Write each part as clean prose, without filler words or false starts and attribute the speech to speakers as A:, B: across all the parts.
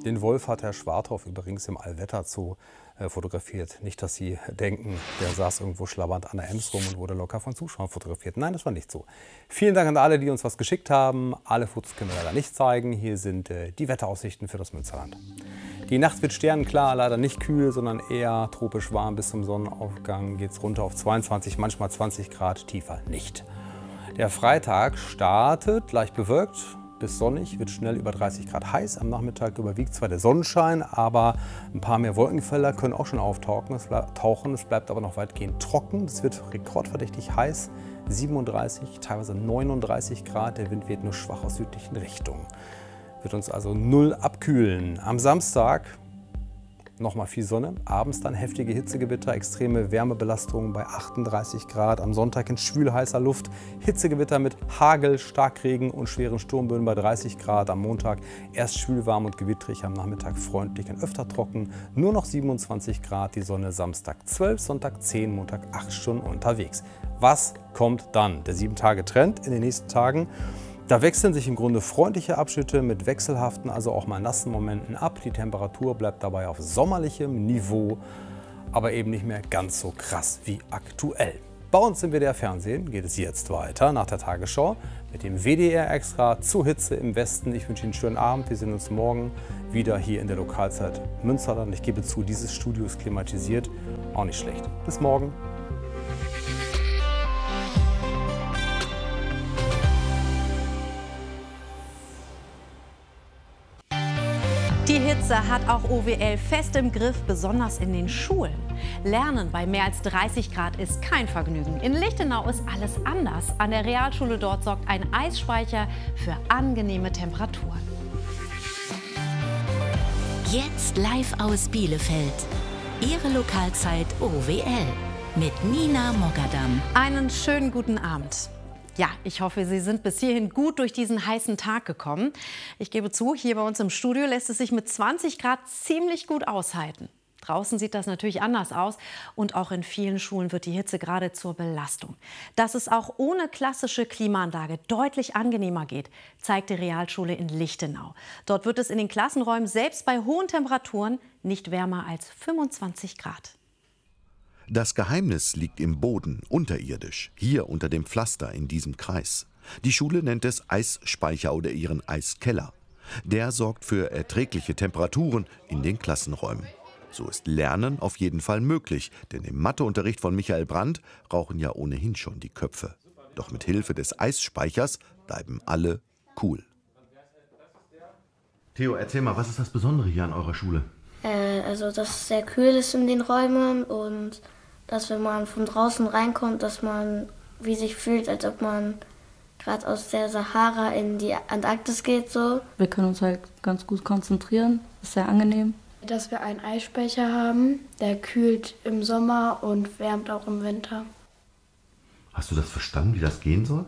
A: Den Wolf hat Herr Schwarthoff übrigens im Allwetterzoo fotografiert. Nicht, dass Sie denken, der saß irgendwo schlabbernd an der Ems rum und wurde locker von Zuschauern fotografiert. Nein, das war nicht so. Vielen Dank an alle, die uns was geschickt haben. Alle Fotos können wir leider nicht zeigen. Hier sind die Wetteraussichten für das Münsterland. Die Nacht wird sternenklar, leider nicht kühl, sondern eher tropisch warm. Bis zum Sonnenaufgang geht es runter auf 22, manchmal 20 Grad, tiefer nicht. Der Freitag startet leicht bewölkt bis sonnig, wird schnell über 30 Grad heiß. Am Nachmittag überwiegt zwar der Sonnenschein, aber ein paar mehr Wolkenfelder können auch schon auftauchen. Es bleibt aber noch weitgehend trocken. Es wird rekordverdächtig heiß, 37, teilweise 39 Grad. Der Wind weht nur schwach aus südlichen Richtungen. Wird uns also 0 abkühlen. Am Samstag nochmal viel Sonne, abends dann heftige Hitzegewitter, extreme Wärmebelastung bei 38 Grad. Am Sonntag in schwül-heißer Luft, Hitzegewitter mit Hagel, Starkregen und schweren Sturmböen bei 30 Grad. Am Montag erst schwül-warm und gewittrig, am Nachmittag freundlich und öfter trocken. Nur noch 27 Grad, die Sonne Samstag 12, Sonntag 10, Montag 8 Stunden unterwegs. Was kommt dann? Der 7-Tage-Trend in den nächsten Tagen. Da wechseln sich im Grunde freundliche Abschnitte mit wechselhaften, also auch mal nassen Momenten ab. Die Temperatur bleibt dabei auf sommerlichem Niveau, aber eben nicht mehr ganz so krass wie aktuell. Bei uns im WDR Fernsehen geht es jetzt weiter nach der Tagesschau mit dem WDR Extra zur Hitze im Westen. Ich wünsche Ihnen einen schönen Abend. Wir sehen uns morgen wieder hier in der Lokalzeit Münsterland. Ich gebe zu, dieses Studio ist klimatisiert. Auch nicht schlecht. Bis morgen.
B: Die Hitze hat auch OWL fest im Griff, besonders in den Schulen. Lernen bei mehr als 30 Grad ist kein Vergnügen. In Lichtenau ist alles anders. An der Realschule dort sorgt ein Eisspeicher für angenehme Temperaturen.
C: Jetzt live aus Bielefeld. Ihre Lokalzeit OWL mit Nina Mogadam.
B: Einen schönen guten Abend. Ja, ich hoffe, Sie sind bis hierhin gut durch diesen heißen Tag gekommen. Ich gebe zu, hier bei uns im Studio lässt es sich mit 20 Grad ziemlich gut aushalten. Draußen sieht das natürlich anders aus und auch in vielen Schulen wird die Hitze gerade zur Belastung. Dass es auch ohne klassische Klimaanlage deutlich angenehmer geht, zeigt die Realschule in Lichtenau. Dort wird es in den Klassenräumen selbst bei hohen Temperaturen nicht wärmer als 25 Grad.
D: Das Geheimnis liegt im Boden, unterirdisch, hier unter dem Pflaster in diesem Kreis. Die Schule nennt es Eisspeicher oder ihren Eiskeller. Der sorgt für erträgliche Temperaturen in den Klassenräumen. So ist Lernen auf jeden Fall möglich, denn im Matheunterricht von Michael Brandt rauchen ja ohnehin schon die Köpfe. Doch mit Hilfe des Eisspeichers bleiben alle cool.
E: Theo, erzähl mal, was ist das Besondere hier an eurer Schule?
F: Also, dass es sehr kühl ist in den Räumen und dass, wenn man von draußen reinkommt, dass man wie sich fühlt, als ob man gerade aus der Sahara in die Antarktis geht. So.
G: Wir können uns halt ganz gut konzentrieren, ist sehr angenehm.
H: Dass wir einen Eisspeicher haben, der kühlt im Sommer und wärmt auch im Winter.
E: Hast du das verstanden, wie das gehen soll?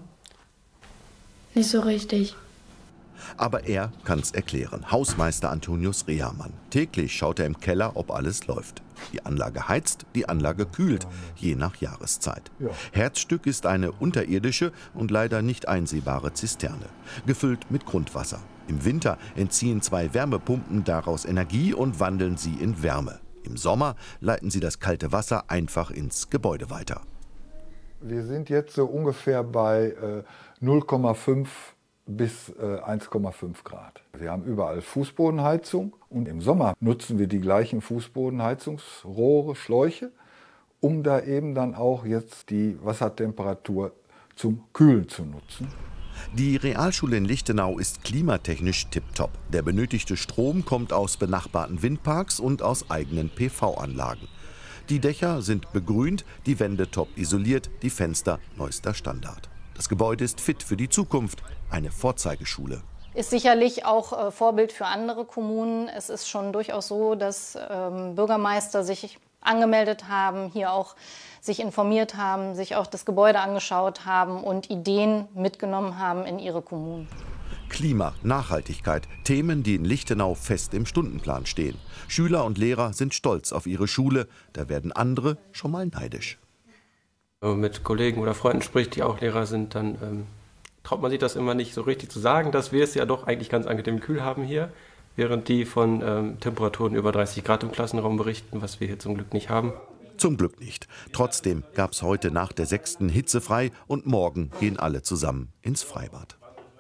H: Nicht so richtig.
D: Aber er kann's erklären. Hausmeister Antonius Rehermann. Täglich schaut er im Keller, ob alles läuft. Die Anlage heizt, die Anlage kühlt, je nach Jahreszeit. Ja. Herzstück ist eine unterirdische und leider nicht einsehbare Zisterne, gefüllt mit Grundwasser. Im Winter entziehen 2 Wärmepumpen daraus Energie und wandeln sie in Wärme. Im Sommer leiten sie das kalte Wasser einfach ins Gebäude weiter.
I: Wir sind jetzt so ungefähr bei 0,5 bis 1,5 Grad. Wir haben überall Fußbodenheizung und im Sommer nutzen wir die gleichen Fußbodenheizungsrohre, Schläuche, um da eben dann auch jetzt die Wassertemperatur zum Kühlen zu nutzen.
D: Die Realschule in Lichtenau ist klimatechnisch tipptopp. Der benötigte Strom kommt aus benachbarten Windparks und aus eigenen PV-Anlagen. Die Dächer sind begrünt, die Wände top isoliert, die Fenster neuester Standard. Das Gebäude ist fit für die Zukunft, eine Vorzeigeschule.
J: Ist sicherlich auch Vorbild für andere Kommunen. Es ist schon durchaus so, dass Bürgermeister sich angemeldet haben, hier auch sich informiert haben, sich auch das Gebäude angeschaut haben und Ideen mitgenommen haben in ihre Kommunen.
D: Klima, Nachhaltigkeit, Themen, die in Lichtenau fest im Stundenplan stehen. Schüler und Lehrer sind stolz auf ihre Schule, da werden andere schon mal neidisch.
K: Wenn man mit Kollegen oder Freunden spricht, die auch Lehrer sind, dann traut man sich das immer nicht so richtig zu sagen, dass wir es ja doch eigentlich ganz angenehm kühl haben hier. während die von Temperaturen über 30 Grad im Klassenraum berichten, was wir hier zum Glück nicht haben.
D: Zum Glück nicht. Trotzdem gab es heute nach der 6. hitzefrei und morgen gehen alle zusammen ins Freibad.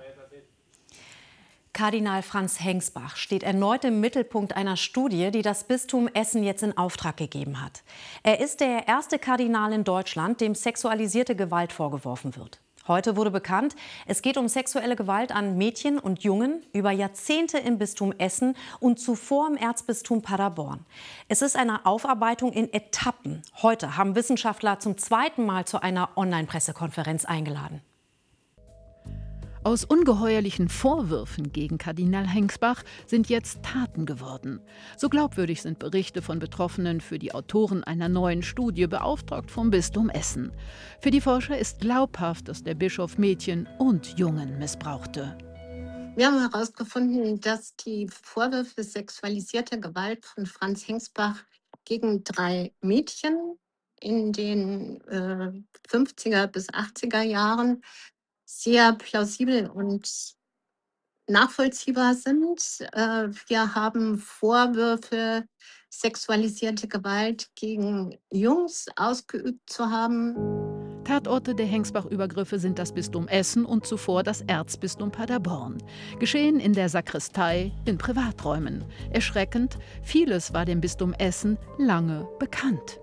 B: Kardinal Franz Hengsbach steht erneut im Mittelpunkt einer Studie, die das Bistum Essen jetzt in Auftrag gegeben hat. Er ist der erste Kardinal in Deutschland, dem sexualisierte Gewalt vorgeworfen wird. Heute wurde bekannt, es geht um sexuelle Gewalt an Mädchen und Jungen über Jahrzehnte im Bistum Essen und zuvor im Erzbistum Paderborn. Es ist eine Aufarbeitung in Etappen. Heute haben Wissenschaftler zum zweiten Mal zu einer Online-Pressekonferenz eingeladen.
L: Aus ungeheuerlichen Vorwürfen gegen Kardinal Hengsbach sind jetzt Taten geworden. So glaubwürdig sind Berichte von Betroffenen für die Autoren einer neuen Studie, beauftragt vom Bistum Essen. Für die Forscher ist glaubhaft, dass der Bischof Mädchen und Jungen missbrauchte.
M: Wir haben herausgefunden, dass die Vorwürfe sexualisierter Gewalt von Franz Hengsbach gegen 3 Mädchen in den 50er bis 80er Jahren sehr plausibel und nachvollziehbar sind. Wir haben Vorwürfe, sexualisierte Gewalt gegen Jungs ausgeübt zu haben.
L: Tatorte der Hengsbach-Übergriffe sind das Bistum Essen und zuvor das Erzbistum Paderborn. Geschehen in der Sakristei, in Privaträumen. Erschreckend, vieles war dem Bistum Essen lange bekannt.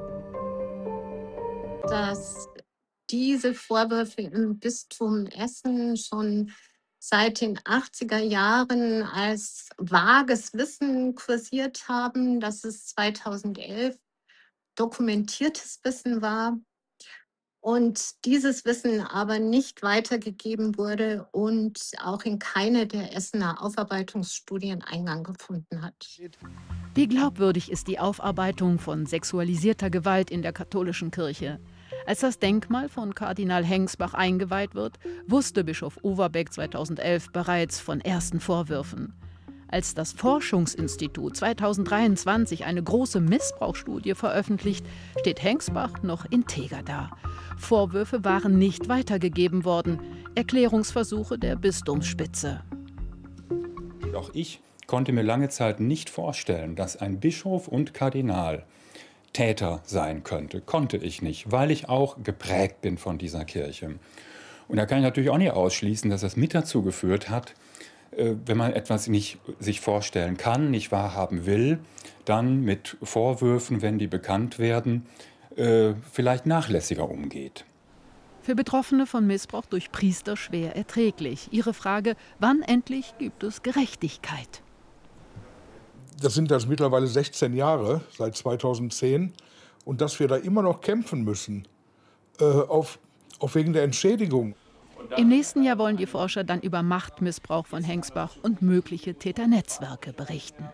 M: Dass diese Vorwürfe im Bistum Essen schon seit den 80er Jahren als vages Wissen kursiert haben, dass es 2011 dokumentiertes Wissen war und dieses Wissen aber nicht weitergegeben wurde und auch in keine der Essener Aufarbeitungsstudien Eingang gefunden hat.
L: Wie glaubwürdig ist die Aufarbeitung von sexualisierter Gewalt in der katholischen Kirche? Als das Denkmal von Kardinal Hengsbach eingeweiht wird, wusste Bischof Overbeck 2011 bereits von ersten Vorwürfen. Als das Forschungsinstitut 2023 eine große Missbrauchsstudie veröffentlicht, steht Hengsbach noch integer da. Vorwürfe waren nicht weitergegeben worden. Erklärungsversuche der Bistumsspitze.
N: Auch ich konnte mir lange Zeit nicht vorstellen, dass ein Bischof und Kardinal Täter sein könnte. Konnte ich nicht, weil ich auch geprägt bin von dieser Kirche. Und da kann ich natürlich auch nicht ausschließen, dass das mit dazu geführt hat, wenn man etwas nicht sich vorstellen kann, nicht wahrhaben will, dann mit Vorwürfen, wenn die bekannt werden, vielleicht nachlässiger umgeht.
L: Für Betroffene von Missbrauch durch Priester schwer erträglich. Ihre Frage, wann endlich gibt es Gerechtigkeit?
O: Das sind das mittlerweile 16 Jahre, seit 2010. Und dass wir da immer noch kämpfen müssen, auf wegen der Entschädigung.
L: Im nächsten Jahr wollen die Forscher dann über Machtmissbrauch von Hengsbach und mögliche Täternetzwerke berichten.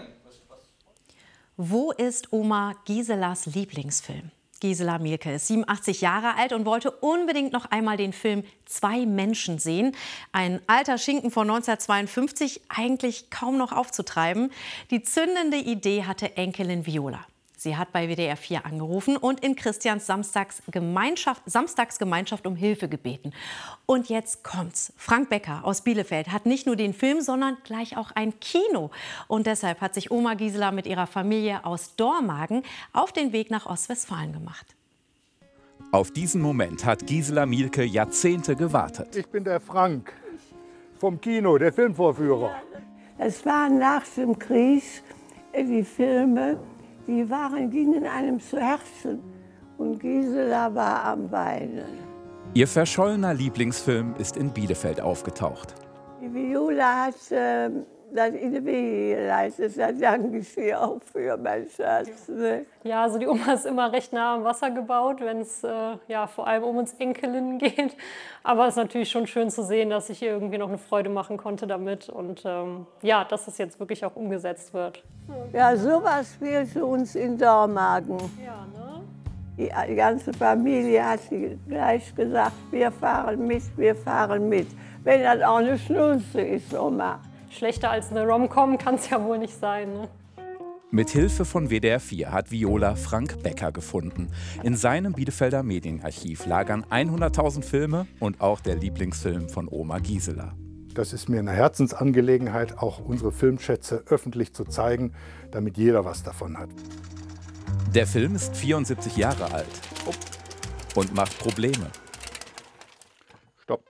B: Wo ist Oma Giselas Lieblingsfilm? Gisela Mielke ist 87 Jahre alt und wollte unbedingt noch einmal den Film Zwei Menschen sehen. Ein alter Schinken von 1952, eigentlich kaum noch aufzutreiben. Die zündende Idee hatte Enkelin Viola. Sie hat bei WDR 4 angerufen und in Christians Samstagsgemeinschaft um Hilfe gebeten. Und jetzt kommt's. Frank Becker aus Bielefeld hat nicht nur den Film, sondern gleich auch ein Kino. Und deshalb hat sich Oma Gisela mit ihrer Familie aus Dormagen auf den Weg nach Ostwestfalen gemacht.
P: Auf diesen Moment hat Gisela Mielke Jahrzehnte gewartet.
Q: Ich bin der Frank vom Kino, der Filmvorführer.
R: Es waren nach dem Krieg die Filme, die gingen einem zu Herzen und Gisela war am Weinen.
P: Ihr verschollener Lieblingsfilm ist in Bielefeld aufgetaucht.
R: Die Viola hat das in die Wege geleitet, da danke ich ihr auch für, mein Schatz. Ne?
J: Ja, also die Oma ist immer recht nah am Wasser gebaut, wenn es vor allem um uns Enkelinnen geht. Aber es ist natürlich schon schön zu sehen, dass ich ihr irgendwie noch eine Freude machen konnte damit und dass es jetzt wirklich auch umgesetzt wird.
R: Ja, sowas fehlte uns in Dormagen.
J: Ja, ne?
R: Die ganze Familie hat gleich gesagt, wir fahren mit, wir fahren mit. Wenn das auch eine Schnulze ist, Oma.
J: Schlechter als eine Rom-Com kann es ja wohl nicht sein. Ne?
P: Mit Hilfe von WDR 4 hat Viola Frank Becker gefunden. In seinem Bielefelder Medienarchiv lagern 100.000 Filme und auch der Lieblingsfilm von Oma Gisela.
Q: Das ist mir eine Herzensangelegenheit, auch unsere Filmschätze öffentlich zu zeigen, damit jeder was davon hat.
P: Der Film ist 74 Jahre alt und macht Probleme.
Q: Stopp.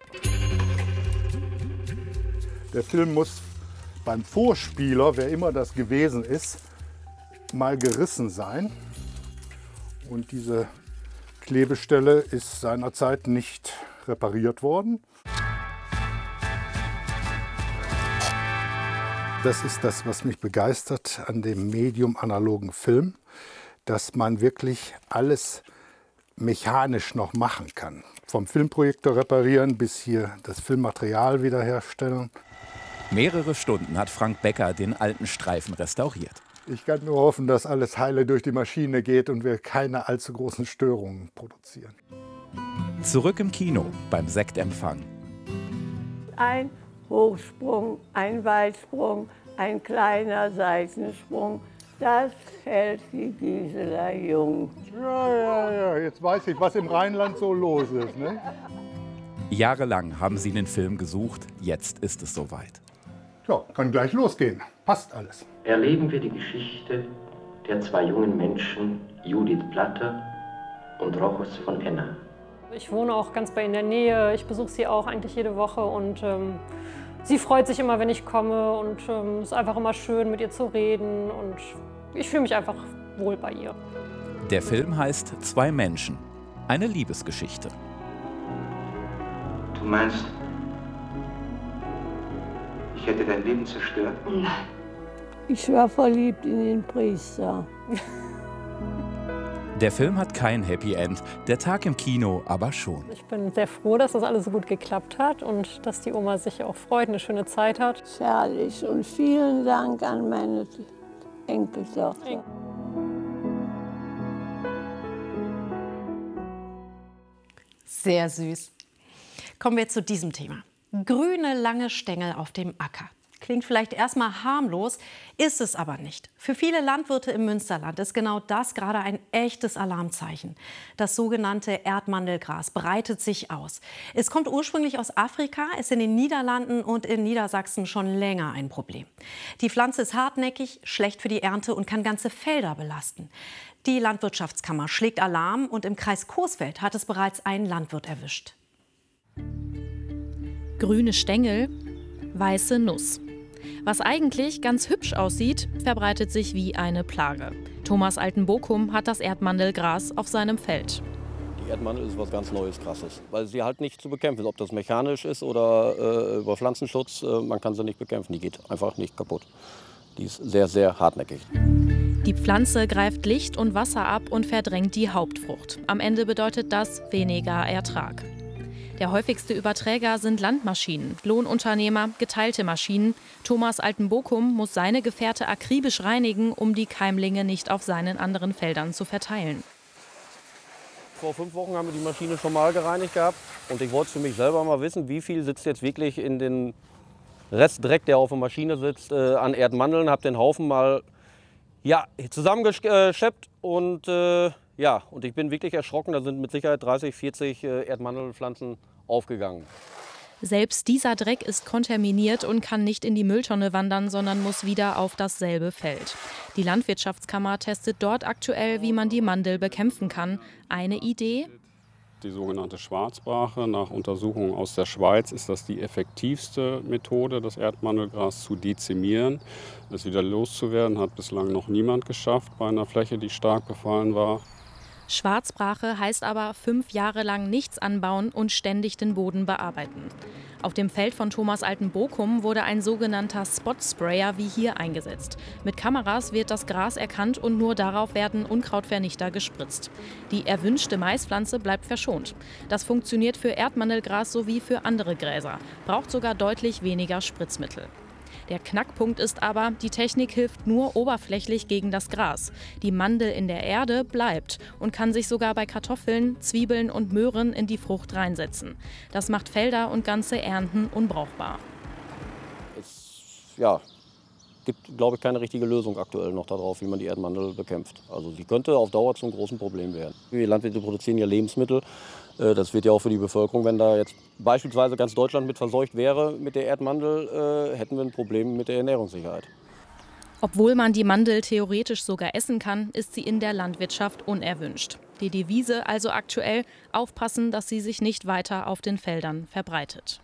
Q: Der Film muss beim Vorspieler, wer immer das gewesen ist, mal gerissen sein. Und diese Klebestelle ist seinerzeit nicht repariert worden. Das ist das, was mich begeistert an dem Medium analogen Film, dass man wirklich alles mechanisch noch machen kann. Vom Filmprojektor reparieren bis hier das Filmmaterial wiederherstellen.
P: Mehrere Stunden hat Frank Becker den alten Streifen restauriert.
Q: Ich kann nur hoffen, dass alles heile durch die Maschine geht und wir keine allzu großen Störungen produzieren.
P: Zurück im Kino beim Sektempfang.
R: Ein Hochsprung, ein Weitsprung, ein kleiner Seitensprung. Das hält die Gisela jung.
Q: Ja, jetzt weiß ich, was im Rheinland so los ist. Ne?
P: Jahrelang haben sie den Film gesucht, jetzt ist es soweit.
Q: Ja, kann gleich losgehen. Passt alles.
S: Erleben wir die Geschichte der zwei jungen Menschen, Judith Platter und Rochus von Enna.
T: Ich wohne auch ganz bei in der Nähe. Ich besuche sie auch eigentlich jede Woche und sie freut sich immer, wenn ich komme und es ist einfach immer schön, mit ihr zu reden und ich fühle mich einfach wohl bei ihr.
P: Der Film heißt Zwei Menschen, eine Liebesgeschichte.
S: Du meinst, ich hätte dein Leben zerstört?
R: Nein. Ich war verliebt in den Priester.
P: Der Film hat kein Happy End, der Tag im Kino aber schon.
T: Ich bin sehr froh, dass das alles so gut geklappt hat und dass die Oma sich auch freut, eine schöne Zeit hat.
R: Herrlich und vielen Dank an meine Enkeltochter.
B: Sehr süß. Kommen wir zu diesem Thema. Grüne, lange Stängel auf dem Acker. Klingt vielleicht erstmal harmlos, ist es aber nicht. Für viele Landwirte im Münsterland ist genau das gerade ein echtes Alarmzeichen. Das sogenannte Erdmandelgras breitet sich aus. Es kommt ursprünglich aus Afrika, ist in den Niederlanden und in Niedersachsen schon länger ein Problem. Die Pflanze ist hartnäckig, schlecht für die Ernte und kann ganze Felder belasten. Die Landwirtschaftskammer schlägt Alarm und im Kreis Coesfeld hat es bereits einen Landwirt erwischt.
U: Grüne Stängel, weiße Nuss. Was eigentlich ganz hübsch aussieht, verbreitet sich wie eine Plage. Thomas Altenbokum hat das Erdmandelgras auf seinem Feld.
V: Die Erdmandel ist was ganz Neues, Krasses, weil sie halt nicht zu bekämpfen ist. Ob das mechanisch ist oder über Pflanzenschutz, man kann sie nicht bekämpfen. Die geht einfach nicht kaputt. Die ist sehr, sehr hartnäckig.
U: Die Pflanze greift Licht und Wasser ab und verdrängt die Hauptfrucht. Am Ende bedeutet das weniger Ertrag. Der häufigste Überträger sind Landmaschinen, Lohnunternehmer, geteilte Maschinen. Thomas Altenbokum muss seine Gefährte akribisch reinigen, um die Keimlinge nicht auf seinen anderen Feldern zu verteilen.
V: Vor 5 Wochen haben wir die Maschine schon mal gereinigt gehabt. Und ich wollte für mich selber mal wissen, wie viel sitzt jetzt wirklich in den Restdreck, der auf der Maschine sitzt, an Erdmandeln. Habe den Haufen mal zusammengeschleppt und und ich bin wirklich erschrocken, da sind mit Sicherheit 30, 40 Erdmandelpflanzen aufgegangen.
U: Selbst dieser Dreck ist kontaminiert und kann nicht in die Mülltonne wandern, sondern muss wieder auf dasselbe Feld. Die Landwirtschaftskammer testet dort aktuell, wie man die Mandel bekämpfen kann. Eine Idee?
W: Die sogenannte Schwarzbrache. Nach Untersuchungen aus der Schweiz ist das die effektivste Methode, das Erdmandelgras zu dezimieren. Es wieder loszuwerden, hat bislang noch niemand geschafft bei einer Fläche, die stark befallen war.
U: Schwarzbrache heißt aber 5 Jahre lang nichts anbauen und ständig den Boden bearbeiten. Auf dem Feld von Thomas Altenbokum wurde ein sogenannter Spot-Sprayer wie hier eingesetzt. Mit Kameras wird das Gras erkannt und nur darauf werden Unkrautvernichter gespritzt. Die erwünschte Maispflanze bleibt verschont. Das funktioniert für Erdmandelgras sowie für andere Gräser, braucht sogar deutlich weniger Spritzmittel. Der Knackpunkt ist aber, die Technik hilft nur oberflächlich gegen das Gras. Die Mandel in der Erde bleibt und kann sich sogar bei Kartoffeln, Zwiebeln und Möhren in die Frucht reinsetzen. Das macht Felder und ganze Ernten unbrauchbar.
V: Es gibt, glaube ich, keine richtige Lösung aktuell noch darauf, wie man die Erdmandel bekämpft. Also sie könnte auf Dauer zum großen Problem werden. Wir Landwirte produzieren ja Lebensmittel. Das wird ja auch für die Bevölkerung, wenn da jetzt beispielsweise ganz Deutschland mit verseucht wäre mit der Erdmandel, hätten wir ein Problem mit der Ernährungssicherheit.
U: Obwohl man die Mandel theoretisch sogar essen kann, ist sie in der Landwirtschaft unerwünscht. Die Devise also aktuell: aufpassen, dass sie sich nicht weiter auf den Feldern verbreitet.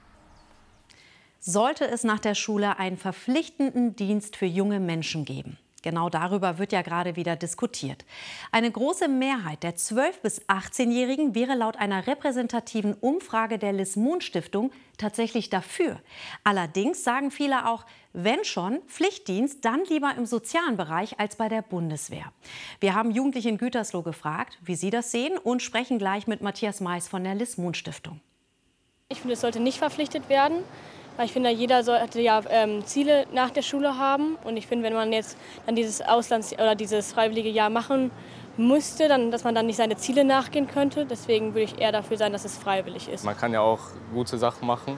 B: Sollte es nach der Schule einen verpflichtenden Dienst für junge Menschen geben? Genau darüber wird ja gerade wieder diskutiert. Eine große Mehrheit der 12- bis 18-Jährigen wäre laut einer repräsentativen Umfrage der Liss-Mohn-Stiftung tatsächlich dafür. Allerdings sagen viele auch, wenn schon Pflichtdienst, dann lieber im sozialen Bereich als bei der Bundeswehr. Wir haben Jugendliche in Gütersloh gefragt, wie sie das sehen, und sprechen gleich mit Matthias Mais von der Liss-Mohn-Stiftung.
A: Ich finde, es sollte nicht verpflichtet werden. Weil ich finde, jeder sollte ja Ziele nach der Schule haben. Und ich finde, wenn man jetzt dann dieses oder dieses freiwillige Jahr machen müsste, dann, dass man dann nicht seine Ziele nachgehen könnte. Deswegen würde ich eher dafür sein, dass es freiwillig ist.
C: Man kann ja auch gute Sachen machen.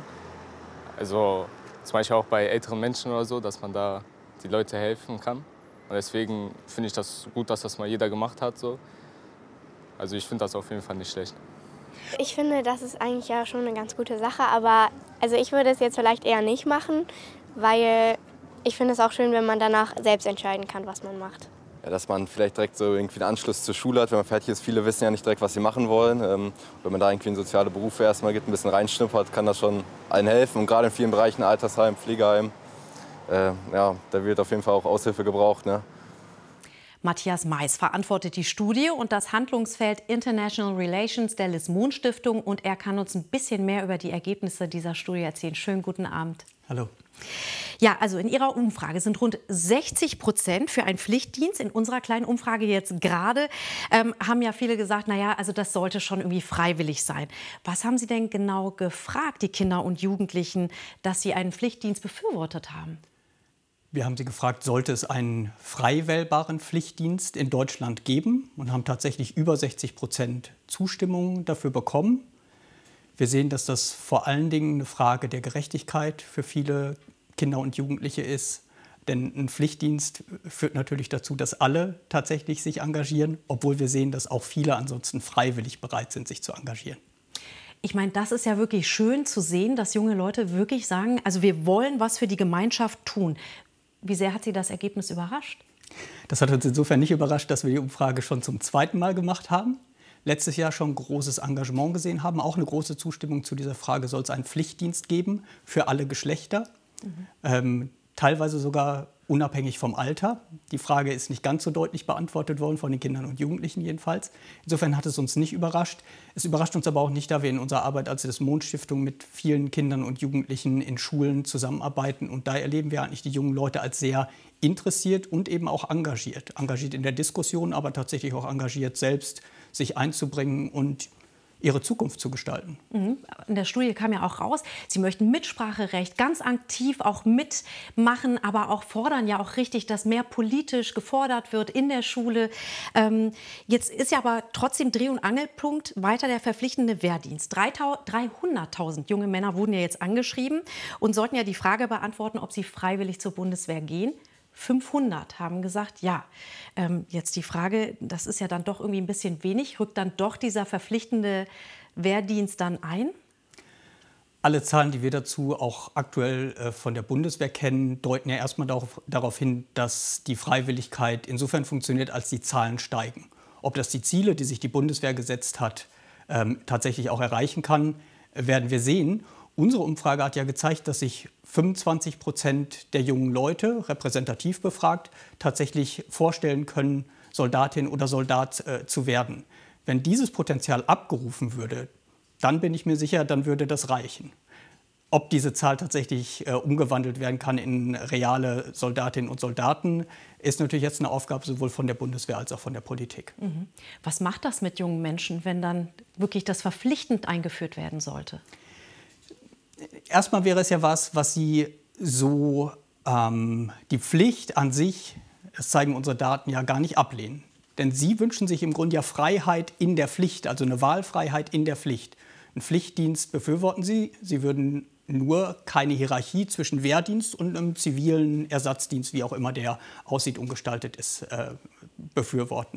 C: Also zum Beispiel auch bei älteren Menschen oder so, dass man da die Leute helfen kann. Und deswegen finde ich das gut, dass das mal jeder gemacht hat. So. Also ich finde das auf jeden Fall nicht schlecht.
F: Ich finde, das ist eigentlich ja schon eine ganz gute Sache, aber also ich würde es jetzt vielleicht eher nicht machen, weil ich finde es auch schön, wenn man danach selbst entscheiden kann, was man macht.
X: Ja, dass man vielleicht direkt so irgendwie einen Anschluss zur Schule hat, wenn man fertig ist. Viele wissen ja nicht direkt, was sie machen wollen. Wenn man da irgendwie in soziale Berufe erstmal geht, ein bisschen reinschnuppert, kann das schon allen helfen. Und gerade in vielen Bereichen, Altersheim, Pflegeheim, ja, da wird auf jeden Fall auch Aushilfe gebraucht, ne?
B: Matthias Mais verantwortet die Studie und das Handlungsfeld International Relations der Liss-Mohn-Stiftung. Und er kann uns ein bisschen mehr über die Ergebnisse dieser Studie erzählen. Schönen guten Abend.
Y: Hallo.
B: Ja, also in Ihrer Umfrage sind rund 60% für einen Pflichtdienst. In unserer kleinen Umfrage jetzt gerade haben ja viele gesagt, naja, also das sollte schon irgendwie freiwillig sein. Was haben Sie denn genau gefragt, die Kinder und Jugendlichen, dass sie einen Pflichtdienst befürwortet haben?
Y: Wir haben sie gefragt, sollte es einen frei wählbaren Pflichtdienst in Deutschland geben, und haben tatsächlich über 60% Zustimmung dafür bekommen. Wir sehen, dass das vor allen Dingen eine Frage der Gerechtigkeit für viele Kinder und Jugendliche ist. Denn ein Pflichtdienst führt natürlich dazu, dass alle tatsächlich sich engagieren, obwohl wir sehen, dass auch viele ansonsten freiwillig bereit sind, sich zu engagieren.
B: Ich meine, das ist ja wirklich schön zu sehen, dass junge Leute wirklich sagen, also wir wollen was für die Gemeinschaft tun. Wie sehr hat Sie das Ergebnis überrascht?
Y: Das hat uns insofern nicht überrascht, dass wir die Umfrage schon zum zweiten Mal gemacht haben. Letztes Jahr schon großes Engagement gesehen haben, auch eine große Zustimmung zu dieser Frage, soll es einen Pflichtdienst geben für alle Geschlechter, teilweise sogar unabhängig vom Alter. Die Frage ist nicht ganz so deutlich beantwortet worden, von den Kindern und Jugendlichen jedenfalls. Insofern hat es uns nicht überrascht. Es überrascht uns aber auch nicht, da wir in unserer Arbeit als Liss-Mohn-Stiftung mit vielen Kindern und Jugendlichen in Schulen zusammenarbeiten. Und da erleben wir eigentlich die jungen Leute als sehr interessiert und eben auch engagiert. Engagiert in der Diskussion, aber tatsächlich auch engagiert, selbst sich einzubringen und ihre Zukunft zu gestalten.
B: In der Studie kam ja auch raus, Sie möchten Mitspracherecht ganz aktiv auch mitmachen, aber auch fordern ja auch richtig, dass mehr politisch gefordert wird in der Schule. Jetzt ist ja aber trotzdem Dreh- und Angelpunkt weiter der verpflichtende Wehrdienst. 300.000 junge Männer wurden ja jetzt angeschrieben und sollten ja die Frage beantworten, ob sie freiwillig zur Bundeswehr gehen. 500 haben gesagt, ja. Jetzt die Frage, das ist ja dann doch irgendwie ein bisschen wenig. Rückt dann doch dieser verpflichtende Wehrdienst dann ein?
Y: Alle Zahlen, die wir dazu auch aktuell von der Bundeswehr kennen, deuten ja erstmal darauf hin, dass die Freiwilligkeit insofern funktioniert, als die Zahlen steigen. Ob das die Ziele, die sich die Bundeswehr gesetzt hat, tatsächlich auch erreichen kann, werden wir sehen. Unsere Umfrage hat ja gezeigt, dass sich 25% der jungen Leute, repräsentativ befragt, tatsächlich vorstellen können, Soldatin oder Soldat zu werden. Wenn dieses Potenzial abgerufen würde, dann bin ich mir sicher, dann würde das reichen. Ob diese Zahl tatsächlich umgewandelt werden kann in reale Soldatinnen und Soldaten, ist natürlich jetzt eine Aufgabe sowohl von der Bundeswehr als auch von der Politik.
B: Was macht das mit jungen Menschen, wenn dann wirklich das verpflichtend eingeführt werden sollte?
Y: Erstmal wäre es ja was Sie so die Pflicht an sich, das zeigen unsere Daten, ja gar nicht ablehnen. Denn Sie wünschen sich im Grunde ja Freiheit in der Pflicht, also eine Wahlfreiheit in der Pflicht. Einen Pflichtdienst befürworten Sie. Sie würden nur keine Hierarchie zwischen Wehrdienst und einem zivilen Ersatzdienst, wie auch immer der aussieht und gestaltet ist, befürworten.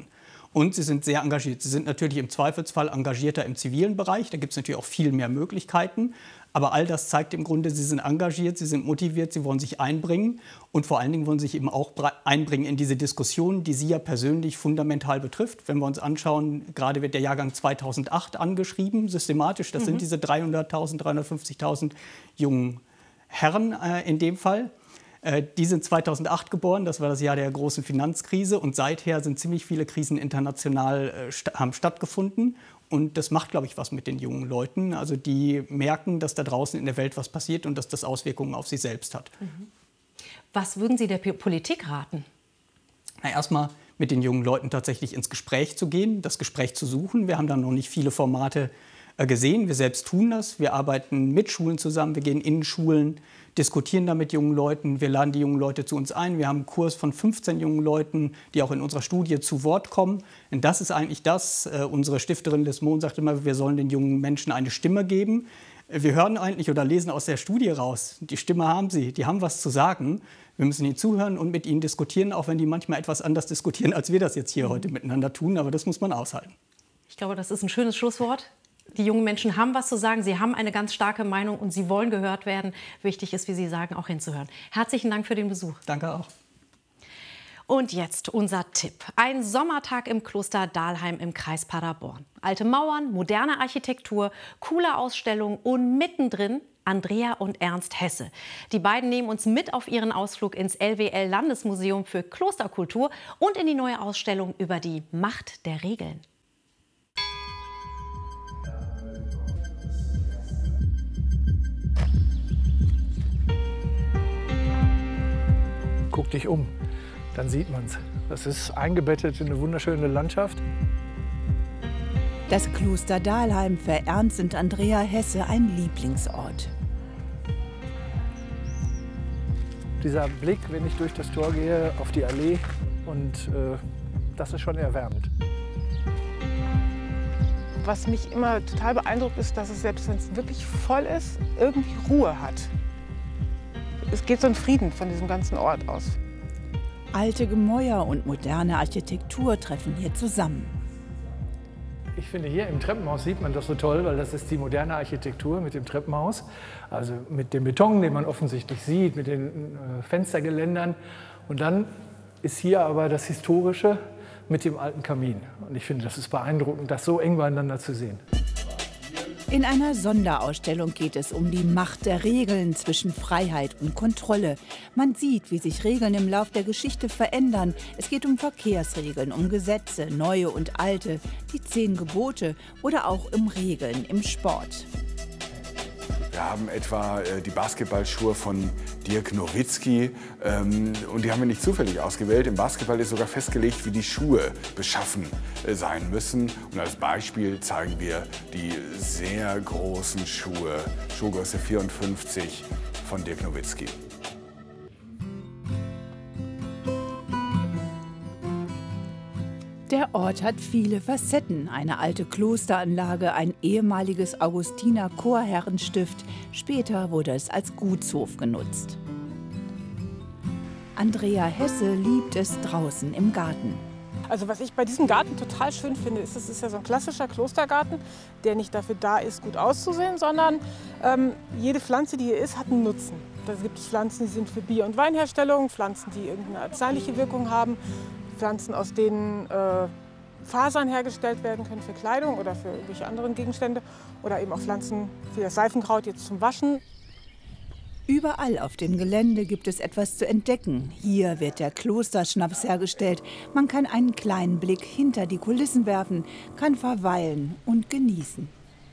Y: Und sie sind sehr engagiert. Sie sind natürlich im Zweifelsfall engagierter im zivilen Bereich. Da gibt es natürlich auch viel mehr Möglichkeiten. Aber all das zeigt im Grunde, sie sind engagiert, sie sind motiviert, sie wollen sich einbringen. Und vor allen Dingen wollen sie sich eben auch einbringen in diese Diskussion, die sie ja persönlich fundamental betrifft. Wenn wir uns anschauen, gerade wird der Jahrgang 2008 angeschrieben, systematisch. Das sind diese 300.000, 350.000 jungen Herren in dem Fall. Die sind 2008 geboren, das war das Jahr der großen Finanzkrise. Und seither sind ziemlich viele Krisen international haben stattgefunden. Und das macht, glaube ich, was mit den jungen Leuten. Also die merken, dass da draußen in der Welt was passiert und dass das Auswirkungen auf sie selbst hat.
B: Was würden Sie der Politik raten?
Y: Na, erstmal mit den jungen Leuten tatsächlich ins Gespräch zu gehen, das Gespräch zu suchen. Wir haben da noch nicht viele Formate gesehen. Wir selbst tun das. Wir arbeiten mit Schulen zusammen. Wir gehen in Schulen, diskutieren da mit jungen Leuten. Wir laden die jungen Leute zu uns ein. Wir haben einen Kurs von 15 jungen Leuten, die auch in unserer Studie zu Wort kommen. Und das ist eigentlich das. Unsere Stifterin Liz Mohn sagt immer, wir sollen den jungen Menschen eine Stimme geben. Wir hören eigentlich oder lesen aus der Studie raus, die Stimme haben sie, die haben was zu sagen. Wir müssen ihnen zuhören und mit ihnen diskutieren, auch wenn die manchmal etwas anders diskutieren, als wir das jetzt hier heute miteinander tun. Aber das muss man aushalten.
B: Ich glaube, das ist ein schönes Schlusswort. Die jungen Menschen haben was zu sagen, sie haben eine ganz starke Meinung und sie wollen gehört werden. Wichtig ist, wie Sie sagen, auch hinzuhören. Herzlichen Dank für den Besuch.
Y: Danke auch.
B: Und jetzt unser Tipp. Ein Sommertag im Kloster Dahlheim im Kreis Paderborn. Alte Mauern, moderne Architektur, coole Ausstellungen und mittendrin Andrea und Ernst Hesse. Die beiden nehmen uns mit auf ihren Ausflug ins LWL-Landesmuseum für Klosterkultur und in die neue Ausstellung über die Macht der Regeln.
E: Guck dich um, dann sieht man es. Das ist eingebettet in eine wunderschöne Landschaft.
G: Das Kloster Dahlheim für Ernst und Andrea Hesse ein Lieblingsort.
E: Dieser Blick, wenn ich durch das Tor gehe, auf die Allee, und das ist schon erwärmend.
H: Was mich immer total beeindruckt, ist, dass es, selbst wenn es wirklich voll ist, irgendwie Ruhe hat. Es geht so ein Frieden von diesem ganzen Ort aus.
G: Alte Gemäuer und moderne Architektur treffen hier zusammen.
E: Ich finde, hier im Treppenhaus sieht man das so toll, weil das ist die moderne Architektur mit dem Treppenhaus. Also mit dem Beton, den man offensichtlich sieht, mit den Fenstergeländern. Und dann ist hier aber das Historische mit dem alten Kamin. Und ich finde, das ist beeindruckend, das so eng beieinander zu sehen.
G: In einer Sonderausstellung geht es um die Macht der Regeln zwischen Freiheit und Kontrolle. Man sieht, wie sich Regeln im Lauf der Geschichte verändern. Es geht um Verkehrsregeln, um Gesetze, neue und alte, die 10 Gebote oder auch um Regeln im Sport.
I: Wir haben etwa die Basketballschuhe von Dirk Nowitzki und die haben wir nicht zufällig ausgewählt. Im Basketball ist sogar festgelegt, wie die Schuhe beschaffen sein müssen. Und als Beispiel zeigen wir die sehr großen Schuhe, Schuhgröße 54 von Dirk Nowitzki.
G: Der Ort hat viele Facetten. Eine alte Klosteranlage, ein ehemaliges Augustiner-Chorherrenstift. Später wurde es als Gutshof genutzt. Andrea Hesse liebt es draußen im Garten.
H: Also was ich bei diesem Garten total schön finde, ist, es ist ja so ein klassischer Klostergarten, der nicht dafür da ist, gut auszusehen, sondern jede Pflanze, die hier ist, hat einen Nutzen. Da gibt es Pflanzen, die sind für Bier- und Weinherstellung, Pflanzen, die irgendeine arzneiliche Wirkung haben, Pflanzen, aus denen Fasern hergestellt werden können für Kleidung oder für irgendwelche anderen Gegenstände, oder eben auch Pflanzen wie das Seifenkraut jetzt zum Waschen.
G: Überall auf dem Gelände gibt es etwas zu entdecken. Hier wird der Klosterschnaps hergestellt. Man kann einen kleinen Blick hinter die Kulissen werfen, kann verweilen und genießen.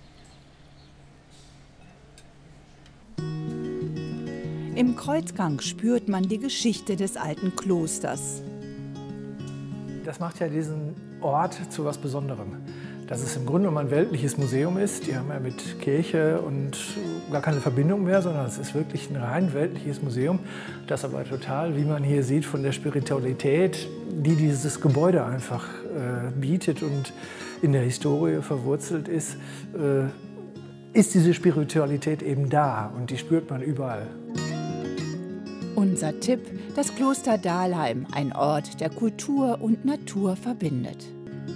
G: Im Kreuzgang spürt man die Geschichte des alten Klosters.
E: Das macht ja diesen Ort zu was Besonderem. Dass es im Grunde ein weltliches Museum ist. Die haben ja mit Kirche und gar keine Verbindung mehr, sondern es ist wirklich ein rein weltliches Museum, das aber total, wie man hier sieht, von der Spiritualität, die dieses Gebäude einfach bietet und in der Historie verwurzelt ist, ist diese Spiritualität eben da und die spürt man überall.
G: Unser Tipp: das Kloster Dahlheim, ein Ort, der Kultur und Natur verbindet.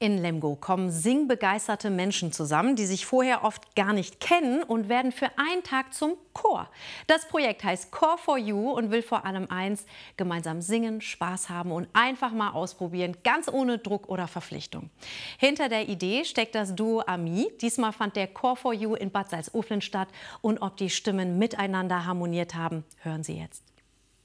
B: In Lemgo kommen singbegeisterte Menschen zusammen, die sich vorher oft gar nicht kennen und werden für einen Tag zum Chor. Das Projekt heißt Chor for You und will vor allem eins: gemeinsam singen, Spaß haben und einfach mal ausprobieren, ganz ohne Druck oder Verpflichtung. Hinter der Idee steckt das Duo Ami. Diesmal fand der Chor for You in Bad Salzuflen statt und ob die Stimmen miteinander harmoniert haben, hören Sie jetzt.